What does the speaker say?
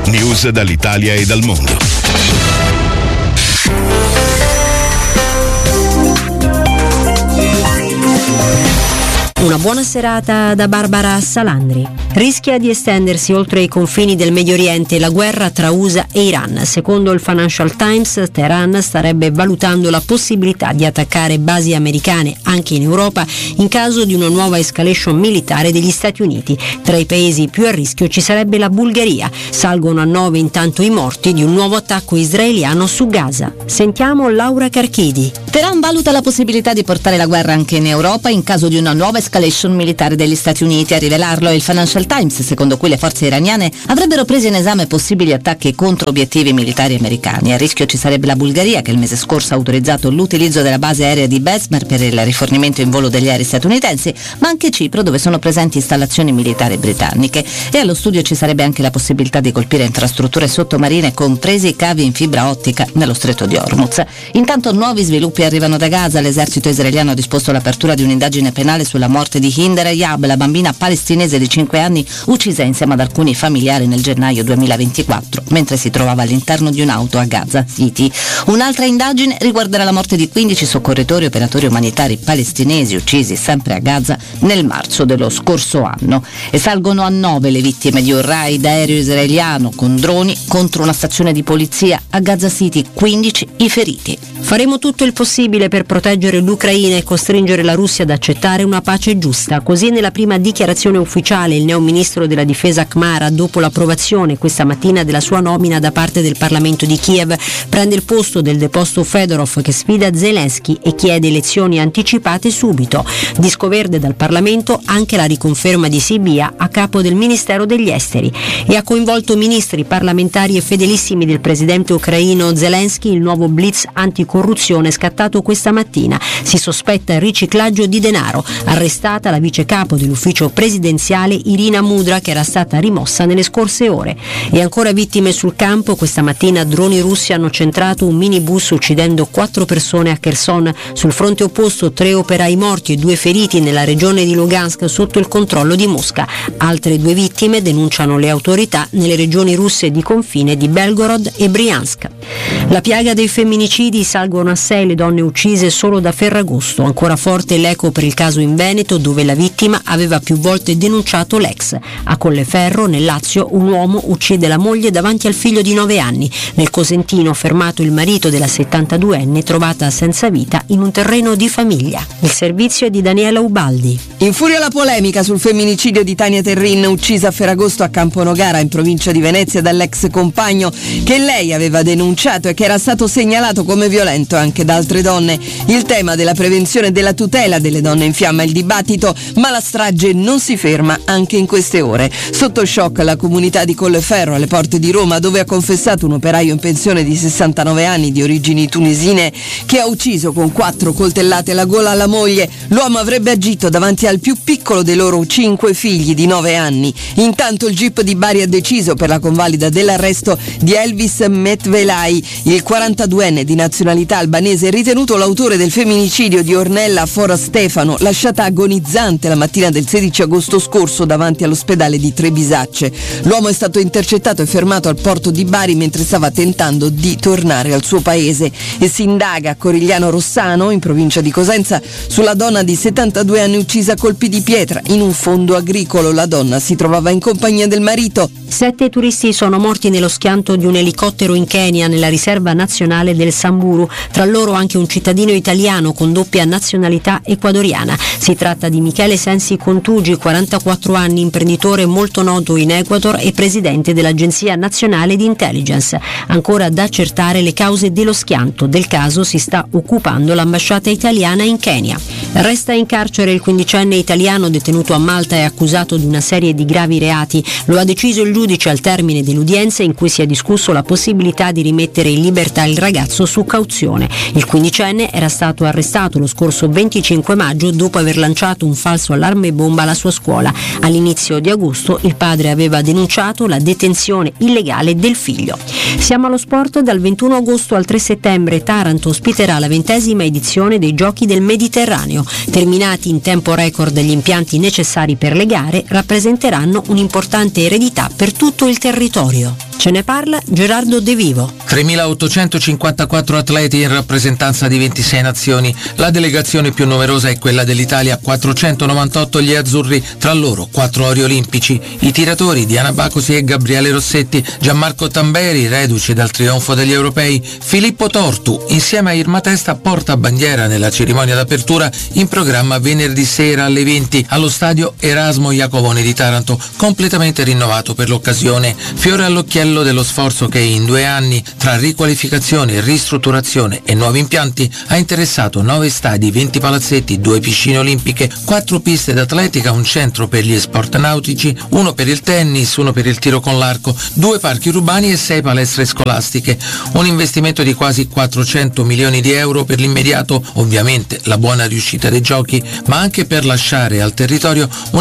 News dall'Italia e dal mondo. Una buona serata da Barbara Salandri. Rischia di estendersi oltre i confini del Medio Oriente la guerra tra USA e Iran. Secondo il Financial Times, Teheran starebbe valutando la possibilità di attaccare basi americane anche in Europa in caso di una nuova escalation militare degli Stati Uniti. Tra i paesi più a rischio ci sarebbe la Bulgaria. Salgono a 9 intanto i morti di un nuovo attacco israeliano su Gaza. Sentiamo Laura Carchidi. Teheran valuta la possibilità di portare la guerra anche in Europa in caso di una nuova escalation militare degli Stati Uniti. A rivelarlo è il Financial Times, secondo cui le forze iraniane avrebbero preso in esame possibili attacchi contro obiettivi militari americani. A rischio ci sarebbe la Bulgaria, che il mese scorso ha autorizzato l'utilizzo della base aerea di Besmer per il rifornimento in volo degli aerei statunitensi, ma anche Cipro, dove sono presenti installazioni militari britanniche. E allo studio ci sarebbe anche la possibilità di colpire infrastrutture sottomarine, compresi cavi in fibra ottica nello stretto di Hormuz. Intanto nuovi sviluppi arrivano da Gaza. L'esercito israeliano ha disposto l'apertura di un'indagine penale sulla morte di Hinder Ayab, la bambina palestinese di 5 anni uccisa insieme ad alcuni familiari nel gennaio 2024 mentre si trovava all'interno di un'auto a Gaza City. Un'altra indagine riguarderà la morte di 15 soccorritori e operatori umanitari palestinesi uccisi sempre a Gaza nel marzo dello scorso anno. E salgono a 9 le vittime di un raid aereo israeliano con droni contro una stazione di polizia a Gaza City, 15 i feriti. Faremo tutto il possibile per proteggere l'Ucraina e costringere la Russia ad accettare una pace giusta. Così nella prima dichiarazione ufficiale il neo ministro della difesa Khmara, dopo l'approvazione questa mattina della sua nomina da parte del Parlamento di Kiev, prende il posto del deposto Fedorov, che sfida Zelensky e chiede elezioni anticipate subito. Disco verde dal Parlamento anche la riconferma di Sibia a capo del Ministero degli Esteri, e ha coinvolto ministri, parlamentari e fedelissimi del presidente ucraino Zelensky il nuovo blitz anticorruzione scattato questa mattina. Si sospetta il riciclaggio di denaro. Arrestata la vice capo dell'ufficio presidenziale Irina Mudra, che era stata rimossa nelle scorse ore. E ancora vittime sul campo. Questa mattina droni russi hanno centrato un minibus uccidendo 4 persone a Kherson. Sul fronte opposto 3 operai morti e 2 feriti nella regione di Lugansk sotto il controllo di Mosca. Altre 2 vittime, denunciano le autorità, nelle regioni russe di confine di Belgorod e Briansk. La piaga dei femminicidi, salgono a 6 le donne uccise solo da Ferragosto. Ancora forte l'eco per il caso in Veneto, dove la vittima aveva più volte denunciato l'ex. A Colleferro, nel Lazio, un uomo uccide la moglie davanti al figlio di 9 anni. Nel Cosentino, fermato il marito della 72enne, trovata senza vita in un terreno di famiglia. Il servizio è di Daniela Ubaldi. Infuria la polemica sul femminicidio di Tania Terrin, uccisa a Ferragosto a Camponogara, in provincia di Venezia, dall'ex compagno che lei aveva denunciato e che era stato segnalato come violento anche da altre donne. Il tema della prevenzione e della tutela delle donne infiamma il dibattito, ma la strage non si ferma anche in queste ore. Sotto shock la comunità di Colleferro, alle porte di Roma, dove ha confessato un operaio in pensione di 69 anni di origini tunisine che ha ucciso con 4 coltellate alla gola la moglie. L'uomo avrebbe agito davanti al più piccolo dei loro 5 figli di 9 anni. Intanto il GIP di Bari ha deciso per la convalida dell'arresto di Elvis Metvelai, il 42enne di nazionalità albanese ritenuto l'autore del femminicidio di Ornella Fora Stefano, lasciata agonizzante la mattina del 16 agosto scorso davanti all'ospedale di Trebisacce. L'uomo è stato intercettato e fermato al porto di Bari mentre stava tentando di tornare al suo paese, e si indaga a Corigliano Rossano, in provincia di Cosenza, sulla donna di 72 anni uccisa a colpi di pietra in un fondo agricolo. La donna si trovava in compagnia del marito. 7 turisti sono morti nello schianto di un elicottero in Kenya, nella riserva nazionale del Samburu, tra loro anche un cittadino italiano con doppia nazionalità ecuadoriana. Si tratta di Michele Sensi Contugi, 44 anni, imprenditore molto noto in Ecuador e presidente dell'Agenzia Nazionale di Intelligence. Ancora da accertare le cause dello schianto. Del caso si sta occupando l'ambasciata italiana in Kenya. Resta in carcere il 15enne italiano detenuto a Malta e accusato di una serie di gravi reati. Lo ha deciso il giudice al termine dell'udienza, in cui si è discusso la possibilità di rimettere in libertà il ragazzo su cauzione. Il 15enne era stato arrestato lo scorso 25 maggio dopo aver lanciato un falso allarme bomba alla sua scuola. All'inizio di agosto il padre aveva denunciato la detenzione illegale del figlio. Siamo allo sport. Dal 21 agosto al 3 settembre Taranto ospiterà la 20ª edizione dei Giochi del Mediterraneo. Terminati in tempo record gli impianti necessari per le gare, rappresenteranno un'importante eredità per tutto il territorio. Ce ne parla Gerardo De Vivo. 3.854 atleti in rappresentanza di 26 nazioni. La delegazione più numerosa è quella dell'Italia, 498 gli azzurri, tra loro 4 ori olimpici. I tiratori Diana Bacosi e Gabriele Rossetti, Gianmarco Tamberi, reduce dal trionfo degli europei, Filippo Tortu, insieme a Irma Testa, porta bandiera nella cerimonia d'apertura in programma venerdì sera alle 20 allo stadio Erasmo Iacovone di Taranto, completamente rinnovato per l'occasione. Fiore all'occhiello dello sforzo che in 2 anni, tra riqualificazione, ristrutturazione e nuovi impianti, ha interessato 9 stadi, 20 palazzetti, 2 piscine olimpiche, 4 piste d'atletica, un centro per gli sport nautici, 1 per il tennis, 1 per il tiro con l'arco, 2 parchi urbani e 6 palestre scolastiche. Un investimento di quasi 400 milioni di euro per l'immediato, ovviamente la buona riuscita dei giochi, ma anche per lasciare al territorio un